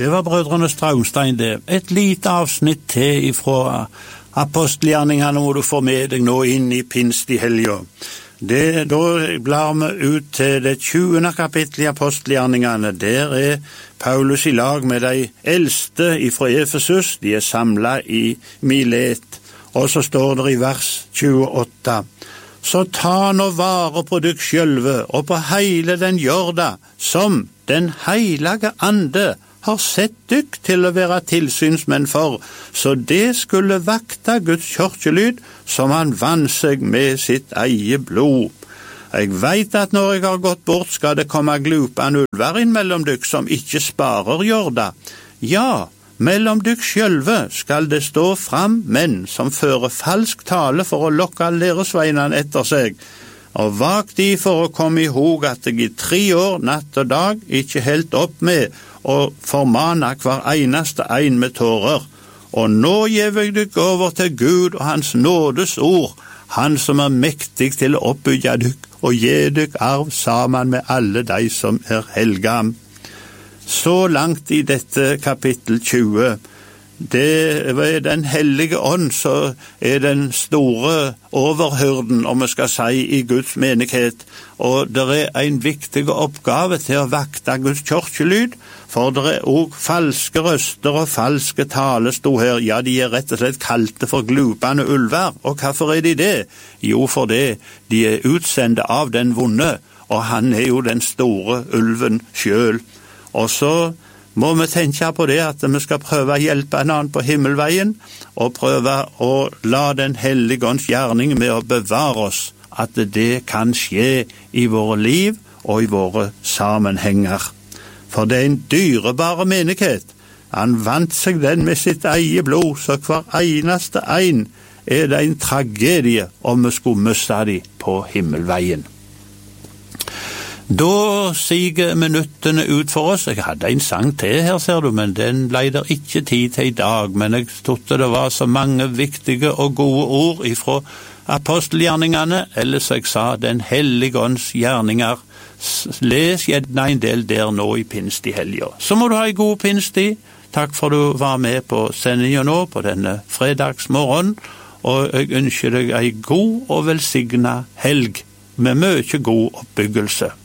Det var brødrene Straumstein det. Et lite avsnitt til ifra apostelgjerningene må du få med deg nå inn i pinsehelga. Da blar vi ut til det 20. kapittel i apostelgjerningene. Der Paulus i lag med de eldste ifra Efesus. De samlet i Milet. Og så står det i vers 28. Så ta nå vare på dykk sjølve og på hele den jorda som den heilage ande har sett dykk til å være tilsynsmenn for, så det skulle vakta Guds kyrkjelyd som han vann seg med sitt eget blod. Jeg vet at når jeg har gått bort, skal det komme glupende ulver inn mellom dykk som ikke sparer jorda. Ja, mellom dykk sjølve skal det stå fram menn som fører falsk tale for å lokke læresveinene etter seg. Og vak de for å komme ihåg at jeg i 3 år, natt og dag, ikke helt opp med og formane hver eneste en med tårer. Og nå gjev jeg dykk over til Gud og hans nådes ord, han som mektig til å oppbygge dykk og gi dykk arv sammen med alle de som helga. Så langt i dette kapittel 20. Det ved den hellige ånd så den store overhyrden, om vi skal si, i Guds menighet, og det en viktig oppgave til å vakte Guds kyrkjelyd, for det også falske røster og falske tale sto her. Ja, de rett og slett kalte for glupende ulver. Og hvorfor de det? Jo, for det de utsendte av den vonde, og han jo den store ulven selv. Og så må vi tenke på det at vi skal prøve å hjelpe en annen på himmelveien, og prøve å la den hellige ånds gjerning med å bevare oss, at det kan skje i våre liv og i våre sammenhenger. For det en dyrebare menighet. Han vant seg den med sitt eget blod, så hver eneste en det en tragedie om vi skulle miste dem på himmelveien. Da siger minuttene ut for oss. Jeg hadde en sang til her, ser du, men den ble der ikke tid til i dag. Men jeg trodde det var så mange viktige og gode ord ifra apostelgjerningene, ellers jeg sa den hellige ånds gjerninger. Les gjerne en del der nå i pinsehelga. Så må du ha en god pinsetid. Takk for du var med på sendingen nå på denne fredagsmorgen, og jeg ønsker deg en god og velsignet helg med mye god oppbyggelse.